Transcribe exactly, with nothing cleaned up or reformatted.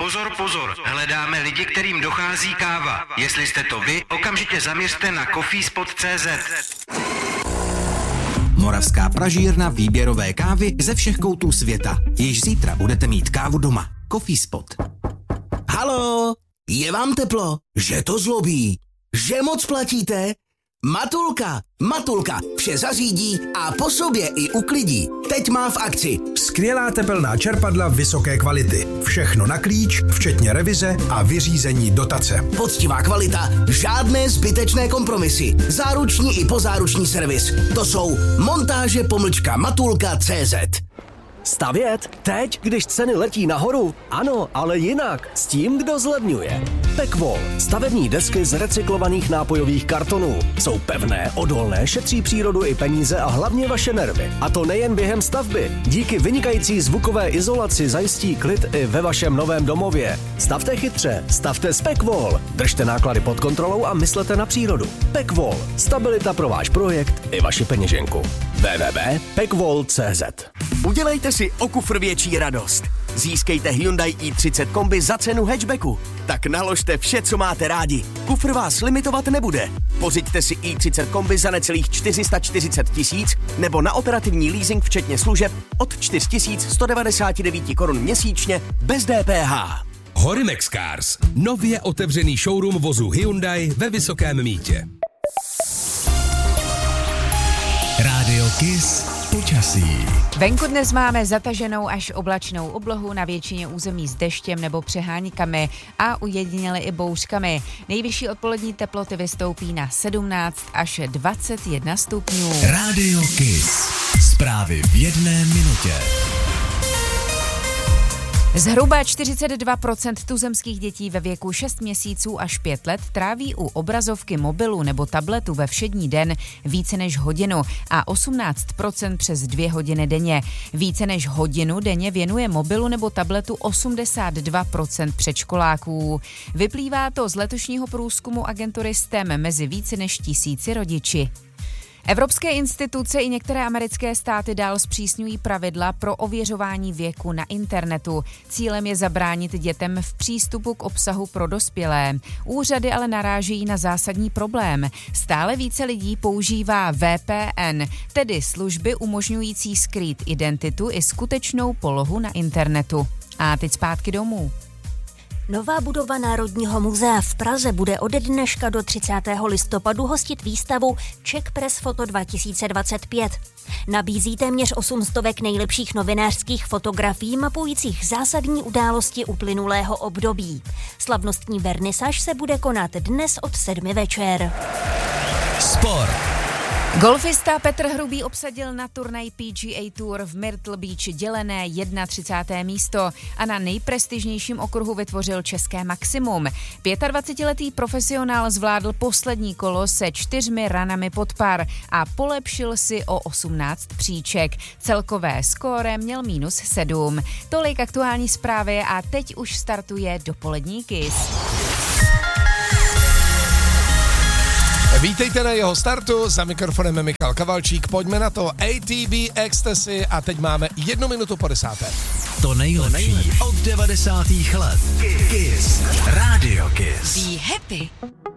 Pozor, pozor, hledáme lidi, kterým dochází káva. Jestli jste to vy, okamžitě zaměřte na coffeespot tečka cé zet. Moravská pražírna výběrové kávy ze všech koutů světa. Již zítra budete mít kávu doma. Coffeespot. Halo, je vám teplo? Že to zlobí? Že moc platíte? Matulka, Matulka vše zařídí a po sobě i uklidí. Teď má v akci skvělá tepelná čerpadla vysoké kvality. Všechno na klíč, včetně revize a vyřízení dotace. Poctivá kvalita, žádné zbytečné kompromisy. Záruční i pozáruční servis. To jsou montáže pomlčka matulka tečka cé zet. Stavět? Teď, když ceny letí nahoru? Ano, ale jinak. S tím, kdo zlevňuje. Pekvol. Stavební desky z recyklovaných nápojových kartonů. Jsou pevné, odolné, šetří přírodu i peníze a hlavně vaše nervy. A to nejen během stavby. Díky vynikající zvukové izolaci zajistí klid i ve vašem novém domově. Stavte chytře, stavte s Pekvol. Držte náklady pod kontrolou a myslete na přírodu. Pekvol. Stabilita pro váš projekt i vaši peněženku. w w w tečka pekvol tečka cé zet. Udělejte si o kufr větší radost. Získejte Hyundai i třicet kombi za cenu hatchbacku. Tak naložte vše, co máte rádi. Kufr vás limitovat nebude. Pořiďte si i třicet kombi za necelých čtyři sta čtyřicet tisíc nebo na operativní leasing včetně služeb od čtyři tisíce sto devadesát devět korun měsíčně bez D P H. Horimex Cars. Nově otevřený showroom vozu Hyundai ve Vysokém Mýtě. Rádio Kiss počasí. Venku dnes máme zataženou až oblačnou oblohu, na většině území s deštěm nebo přeháňkami a ujediněle i bouřkami. Nejvyšší odpolední teploty vystoupí na sedmnáct až dvacet jedna stupňů. Rádio Kiss. Zprávy v jedné minutě. Zhruba čtyřicet dva procent tuzemských dětí ve věku šest měsíců až pět let tráví u obrazovky mobilu nebo tabletu ve všední den více než hodinu a osmnáct procent přes dvě hodiny denně. Více než hodinu denně věnuje mobilu nebo tabletu osmdesát dva procent předškoláků. Vyplývá to z letošního průzkumu agentury S T E M mezi více než tisíci rodiči. Evropské instituce i některé americké státy dál zpřísňují pravidla pro ověřování věku na internetu. Cílem je zabránit dětem v přístupu k obsahu pro dospělé. Úřady ale narážejí na zásadní problém. Stále více lidí používá V P N, tedy služby umožňující skrýt identitu i skutečnou polohu na internetu. A teď zpátky domů. Nová budova Národního muzea v Praze bude ode dneška do třicátého listopadu hostit výstavu Czech Press Photo dva tisíce dvacet pět. Nabízí téměř osm stovek nejlepších novinářských fotografií mapujících zásadní události uplynulého období. Slavnostní vernisáž se bude konat dnes od sedmi večer. Sport. Golfista Petr Hrubý obsadil na turnaj P G A Tour v Myrtle Beach dělené třicáté první místo a na nejprestižnějším okruhu vytvořil české maximum. dvacetiletý profesionál zvládl poslední kolo se čtyřmi ranami pod par a polepšil si o osmnáct příček. Celkové skóre měl mínus sedm. Tolik aktuální zprávy a teď už startuje dopolední Kiss. Vítejte na jeho startu, za mikrofonem je Michal Kavalčík, pojďme na to. A T B Ecstasy a teď máme jednu minutu po desáté. To nejlepší, to nejlepší. Od devadesátých let. Kiss. Rádio Kiss. Be happy.